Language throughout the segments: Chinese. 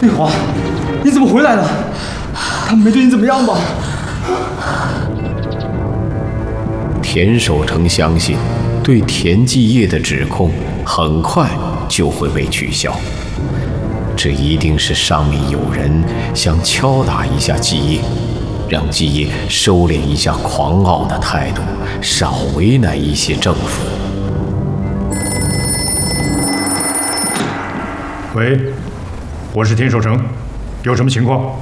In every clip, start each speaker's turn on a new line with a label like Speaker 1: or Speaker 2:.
Speaker 1: 丽华，你怎么回来了？他们没对你怎么样吧？
Speaker 2: 田守成相信，对田继业的指控很快就会被取消。这一定是上面有人想敲打一下继业，让继业收敛一下狂傲的态度，少为难一些政府。
Speaker 3: 喂，我是田守成，有什么情况？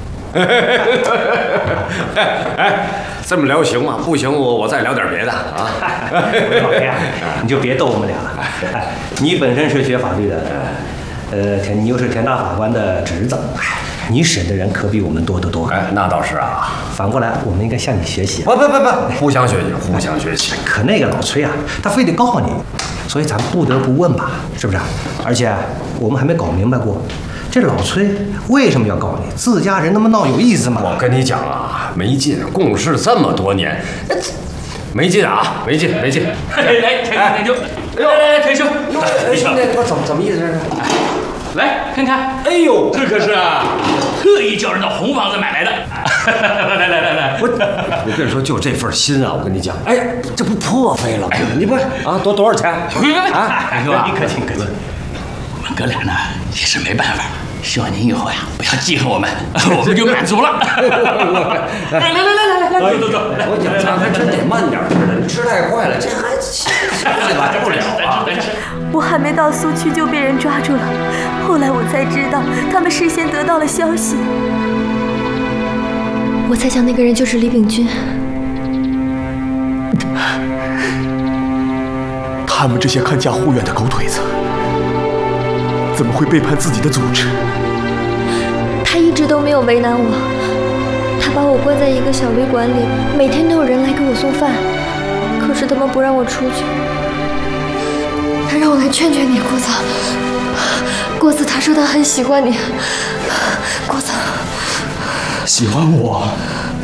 Speaker 4: 哎，这么聊行吗？不行，我再聊点别的啊。
Speaker 5: 老田，你就别逗我们俩了。你本身是学法律的，你又是田大法官的侄子，你审的人可比我们多得多。
Speaker 4: 哎，那倒是啊。
Speaker 5: 反过来，我们应该向你学习。
Speaker 4: 不，互相学习，互相学习。
Speaker 5: 可那个老崔啊，他非得告你，所以咱不得不问吧，是不是？而且我们还没搞明白过。这老崔为什么要告你？自家人那么闹有意思吗？
Speaker 4: 我跟你讲啊，没劲，共事这么多年，没劲啊，没劲。来，田兄，来，田兄，兄弟，我怎么意思这是？
Speaker 6: 来看看，
Speaker 4: 哎呦，
Speaker 6: 这可是特意叫人到红房子买来的。来，
Speaker 4: 我跟你说，就这份心啊，我跟你讲，哎，这不破费了吗？你不是啊，多少钱啊？
Speaker 6: 田兄啊，
Speaker 5: 你客气。
Speaker 6: 我们哥俩呢也是没办法，希望您以后呀不要记恨我们，我们就满足了。来，走，
Speaker 4: 我讲咱还真得慢点吃的，你吃太快了，这还完不了啊！
Speaker 7: 我还没到苏区就被人抓住了，后来我才知道他们事先得到了消息。
Speaker 8: 我猜想那个人就是李秉钧。
Speaker 1: 他们这些看家护院的狗腿子，怎么会背叛自己的组织？
Speaker 8: 他一直都没有为难我，他把我关在一个小旅馆里，每天都有人来给我送饭，可是他们不让我出去。他让我来劝你，郭子。郭子，他说他很喜欢你。郭子，
Speaker 1: 喜欢我？